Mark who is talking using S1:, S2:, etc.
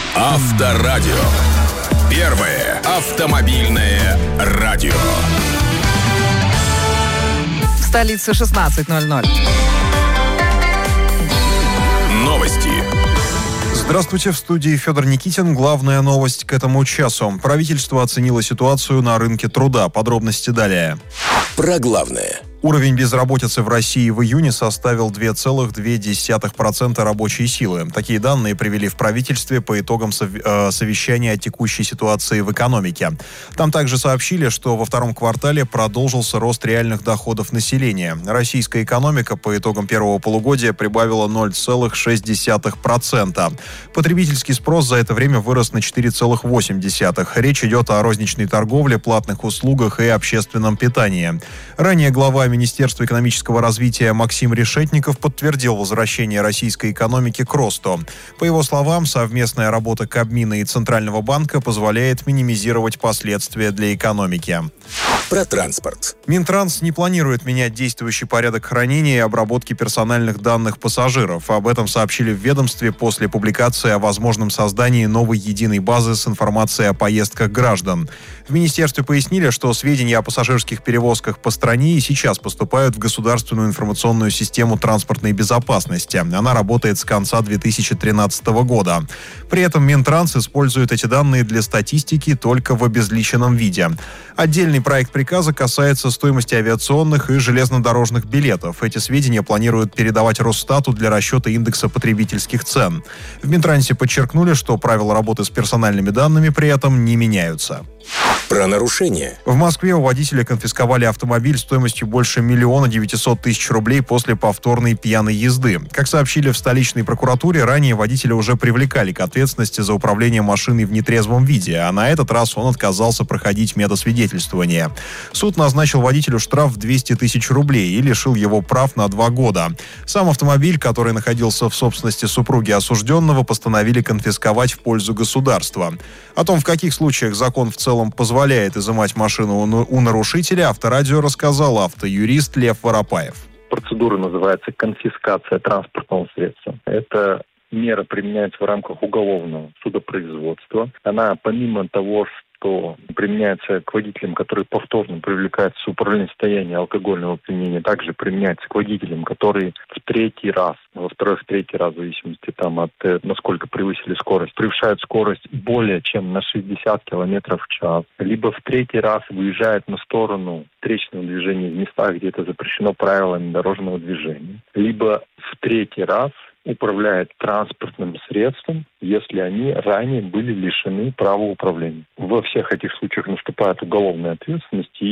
S1: Авторадио. Первое автомобильное радио.
S2: В столице 16:00.
S1: Новости.
S3: Здравствуйте, в студии Федор Никитин. Главная новость к этому часу. Правительство оценило ситуацию на рынке труда. Подробности далее.
S1: Про главное.
S3: Уровень безработицы в России в июне составил 2,2% рабочей силы. Такие данные привели в правительстве по итогам совещания о текущей ситуации в экономике. Там также сообщили, что во втором квартале продолжился рост реальных доходов населения. Российская экономика по итогам первого полугодия прибавила 0,6%. Потребительский спрос за это время вырос на 4,8%. Речь идет о розничной торговле, платных услугах и общественном питании. Ранее глава Министерства экономического развития Максим Решетников подтвердил возвращение российской экономики к росту. По его словам, совместная работа Кабмина и Центрального банка позволяет минимизировать последствия для экономики.
S1: Про транспорт.
S3: Минтранс не планирует менять действующий порядок хранения и обработки персональных данных пассажиров. Об этом сообщили в ведомстве после публикации о возможном создании новой единой базы с информацией о поездках граждан. В министерстве пояснили, что сведения о пассажирских перевозках по стране и сейчас поступают в государственную информационную систему транспортной безопасности. Она работает с конца 2013 года. При этом Минтранс использует эти данные для статистики только в обезличенном виде. Отдельный проект приказа касается стоимости авиационных и железнодорожных билетов. Эти сведения планируют передавать Росстату для расчета индекса потребительских цен. В Минтрансе подчеркнули, что правила работы с персональными данными при этом не меняются.
S1: Про нарушение.
S3: В Москве у водителя конфисковали автомобиль стоимостью больше 1 900 000 рублей после повторной пьяной езды. Как сообщили в столичной прокуратуре, ранее водителя уже привлекали к ответственности за управление машиной в нетрезвом виде, а на этот раз он отказался проходить медосвидетельствование. Суд назначил водителю штраф в 200 000 рублей и лишил его прав на 2 года. Сам автомобиль, который находился в собственности супруги осужденного, постановили конфисковать в пользу государства. О том, в каких случаях закон в целом позволяет изымать машину у нарушителя, Авторадио рассказал автоюрист Лев Воропаев.
S4: Процедура называется конфискация транспортного средства. Это мера применяется в рамках уголовного судопроизводства. Она, помимо того, что применяется к водителям, которые повторно привлекаются в управление состоянием алкогольного опьянения, также применяется к водителям, которые в третий раз, во второй, в третий раз, в зависимости от насколько превысили скорость, превышают скорость более чем на 60 км в час, либо в третий раз выезжают на сторону встречного движения в местах, где это запрещено правилами дорожного движения, либо в третий раз управляет транспортным средством, если они ранее были лишены права управления. Во всех этих случаях наступает уголовная ответственность, и